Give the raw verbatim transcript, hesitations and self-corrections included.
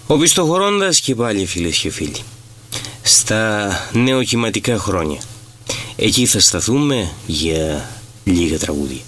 Οπισθοχωρώντας και πάλι, φίλες και φίλοι, στα νεοκυματικά χρόνια, εκεί θα σταθούμε για λίγα τραγούδια.